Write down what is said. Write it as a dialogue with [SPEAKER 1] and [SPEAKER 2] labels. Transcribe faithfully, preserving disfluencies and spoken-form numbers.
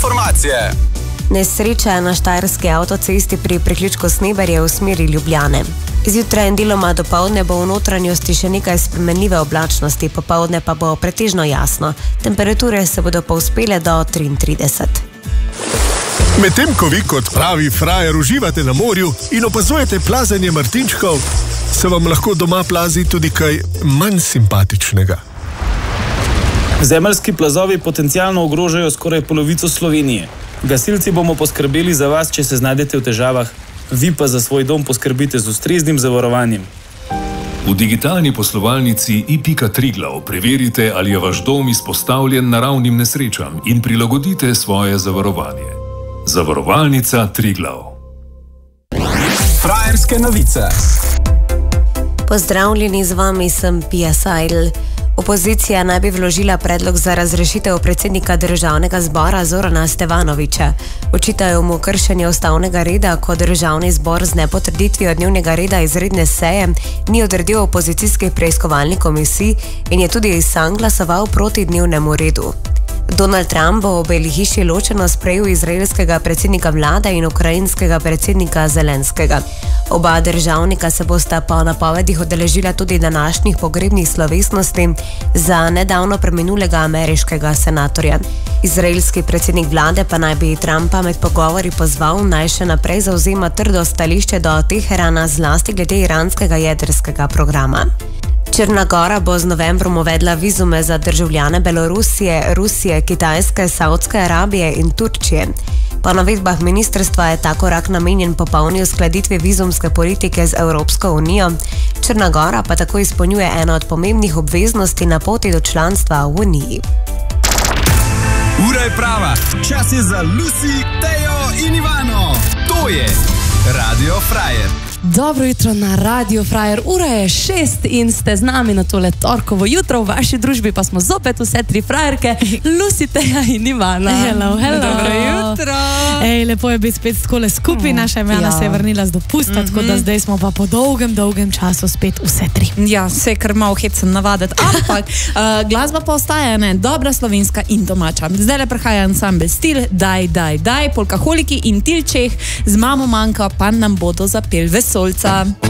[SPEAKER 1] informacije.
[SPEAKER 2] Nesreča je na štajerski avtocesti pri priključku Sneberje v smeri Ljubljane. Zjutraj in deloma dopoldne bo v notranjosti še nekaj spremenljive oblačnosti, popoldne pa bo pretežno jasno. Temperature se bodo povzpele do triintrideset.
[SPEAKER 3] Medtem ko vi kot pravi frajer uživate na morju in opazujete plazenje martinčkov, se vam lahko doma plazi tudi kaj manj simpatičnega.
[SPEAKER 4] Zemeljski plazovi potencialno ogrožajo skoraj polovico Slovenije. Gasilci bomo poskrbeli za vas, če se znajdete v težavah, vi pa za svoj dom poskrbite z ustreznim zavarovanjem.
[SPEAKER 5] V digitalni poslovalnici i pika Triglav preverite, ali je vaš dom izpostavljen naravnim nesrečam in prilagodite svoje zavarovanje. Zavarovalnica Triglav.
[SPEAKER 1] Frajerske novice.
[SPEAKER 2] Pozdravljeni, z vami sem Pia Seidel. Opozicija naj bi vložila predlog za razrešitev predsednika Državnega zbora Zorana Stevanovića. Očitajo mu kršenje ustavnega reda, ko Državni zbor z nepotrditvijo dnevnega reda izredne seje ni odredil opozicijskih preiskovalnih komisij in je tudi sam glasoval proti dnevnemu redu. Donald Trump bo v Beli hiši ločeno sprejel izraelskega predsednika vlade in ukrajinskega predsednika Zelenskega. Oba državnika se bosta po napovedih udeležila tudi današnjih pogrebnih slovesnosti za nedavno preminulega ameriškega senatorja. Izraelski predsednik vlade pa naj bi Trumpa med pogovori pozval, naj še naprej zavzema trdo stališče do Teherana, zlasti glede iranskega jedrskega programa. Črna Gora bo z novembrom uvedla vizume za državljane Belorusije, Rusije, Kitajske, Saudske Arabije in Turčije. Po navedbah ministrstva je ta korak namenjen popolni uskladitvi vizumske politike z Evropsko unijo. Črna Gora pa tako izpolnjuje eno od pomembnih obveznosti na poti do članstva v Uniji.
[SPEAKER 1] Ura je prava, čas je za Lucy, Tejo in Ivano. To je Radio Frajer.
[SPEAKER 6] Dobro jutro na Radio Frajer. Ura je šest in ste z nami na tole torkovo jutro. V vaši družbi pa smo zopet vse tri frajerke, Lucy, Teja in Ivana.
[SPEAKER 7] Hello, hello.
[SPEAKER 6] Dobro jutro.
[SPEAKER 7] Ej, lepo je biti spet skole skupaj. Naša Ivana ja. se je vrnila z dopusta, mm-hmm. tako da zdaj smo pa po dolgem, dolgem času spet vse tri.
[SPEAKER 6] Ja, vse kar malo hecem navaditi. Ampak uh, glasba pa ostaja, ne, dobra slovenska in domača. Zdaj le prihaja ansambel Stil, Daj, daj, daj, Polkaholiki in Tilčeh z Mamo manjka pa nam bodo zapeli Vesolca.